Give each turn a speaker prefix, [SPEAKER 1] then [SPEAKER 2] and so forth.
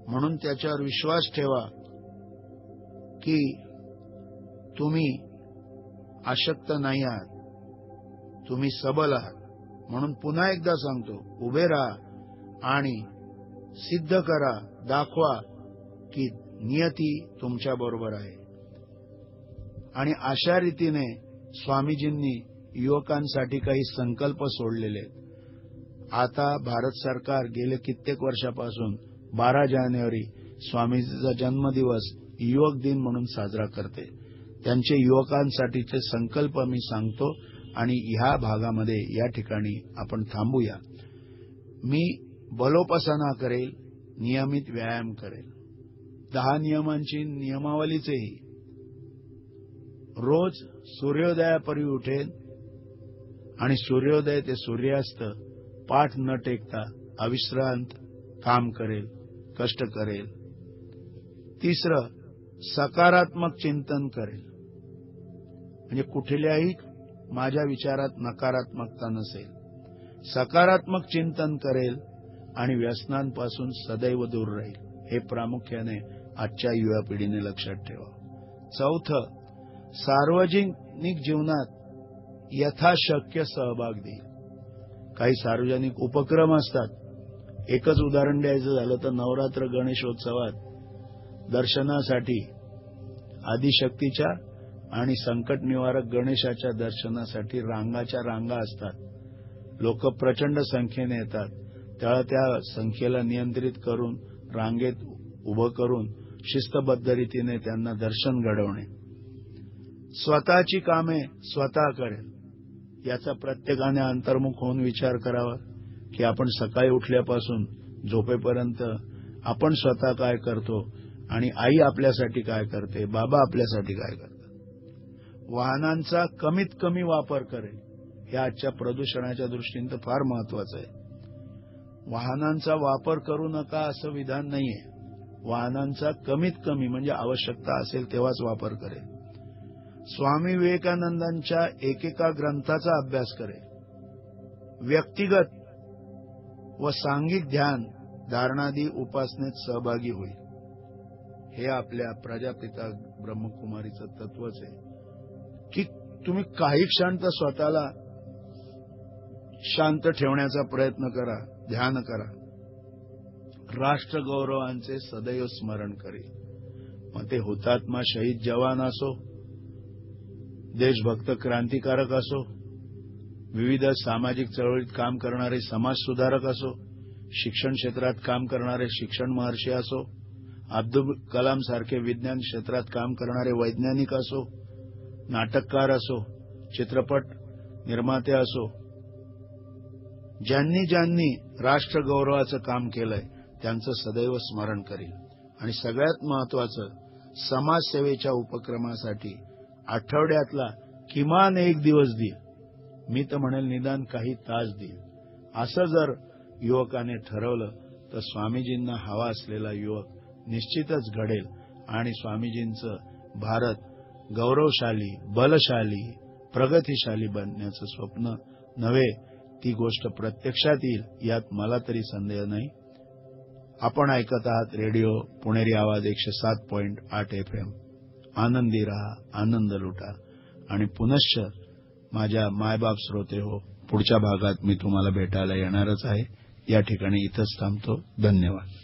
[SPEAKER 1] म्हणून त्याच्यावर विश्वास ठेवा की तुम्ही अशक्त नाही आहात, तुम्ही सबल आहात. म्हणून पुन्हा एकदा सांगतो, उभे राहा आणि सिद्ध करा, दाखवा की नियती तुमच्या बरोबर आहे. आणि अशा रीतीने स्वामीजींनी युवकांसाठी काही संकल्प सोडलेले आहेत. आता भारत सरकार गेले कित्येक वर्षापासून 12 जानेवारी स्वामीजीचा जन्मदिवस युवक दिन म्हणून साजरा करते. त्यांचे युवकांसाठीचे संकल्प मी सांगतो आणि ह्या भागामध्ये या ठिकाणी आपण थांबूया. मी बलोपासना करेल, नियमित व्यायाम करेल, 10 नियमांची नियमावलीचेही रोज सूर्योदयापूर्वी उठेन आणि सूर्योदय ते सूर्यास्त पाठ न टेकता अविश्रांत काम करेल, कष्ट करेल. तिसरं, सकारात्मक चिंतन करेल, म्हणजे कुठल्याही माझ्या विचारात नकारात्मकता नसेल. सकारात्मक चिंतन करेल आणि व्यसनांपासून सदैव दूर राहील. हे प्रामुख्याने आजच्या युवा पिढीने लक्षात ठेवा. चौथं, सार्वजनिक जीवनात यथाशक्य सहभाग देईल. काही सार्वजनिक उपक्रम असतात. एकच उदाहरण द्यायचं झालं तर नवरात्र गणेशोत्सवात दर्शनासाठी आदिशक्तीच्या आणि संकट निवारक गणेशाच्या दर्शनासाठी रांगाच्या रांगा असतात. लोक प्रचंड संख्येने येतात. त्याला त्या संख्येला नियंत्रित करून रांगेत उभं करून शिस्तबद्ध रीतीने त्यांना दर्शन घडवणे. स्वतःची कामे स्वतः करेल, याचा प्रत्येकाने अंतर्मुख होऊन विचार करावा की आपण सकाळी उठल्यापासून झोपेपर्यंत आपण स्वतः काय करतो आणि आई आपल्यासाठी काय करते, बाबा आपल्यासाठी काय करतात. वाहनांचा कमीत कमी वापर करेल. हे आजच्या प्रदूषणाच्या दृष्टीने तर फार महत्वाचं आहे. वाहनांचा वापर करू नका असं विधान नाहीये. वाहनांचा कमीत कमी म्हणजे आवश्यकता असेल तेव्हाच वापर करेल. स्वामी विवेकानंदांच्या एकेका ग्रंथाचा अभ्यास करेल. व्यक्तिगत व सांघिक ध्यान धारणादी उपासनेत सहभागी होईल. हे आपल्या प्रजापिता ब्रह्मकुमारीचं तत्वच आहे की तुम्ही काही क्षण तर स्वतःला शांत ठेवण्याचा प्रयत्न करा, ध्यान करा. राष्ट्रगौरवांचे सदैव स्मरण करेल. मग ते हुतात्मा शहीद जवान असो, देशभक्त क्रांतिकारक असो, विविध सामाजिक चळवळीत काम करणारे समाजसुधारक असो, शिक्षण क्षेत्रात काम करणारे शिक्षण महर्षी असो, अब्दुल कलाम सारखे विज्ञान क्षेत्रात काम करणारे वैज्ञानिक असो, नाटककार असो, चित्रपट निर्माते असो, ज्यांनी ज्यांनी राष्ट्रगौरवाचं काम केलंय त्यांचं सदैव स्मरण करेल. आणि सगळ्यात महत्वाचं, समाजसेवेच्या उपक्रमासाठी आठवड्यातला किमान 1 दिवस देईल. मी तर म्हणेल निदान काही तास देईल. असं जर युवकाने ठरवलं तर स्वामीजींना हवा असलेला युवक निश्चितच घडेल आणि स्वामीजींचं भारत गौरवशाली, बलशाली, प्रगतिशाली बनण्याचं स्वप्न नव्हे, ती गोष्ट प्रत्यक्षात येईल यात मला तरी संदेह नाही. आपण ऐकत आहात रेडिओ पुणेरी आवाज 107.8 FM. आनंदी रहा, आनंद लुटा. आणि पुनश्च माझ्या मायबाप श्रोते हो, पुढच्या भागात मी तुम्हाला भेटायला येणारच आहे. या ठिकाणी इथंच थांबतो. धन्यवाद.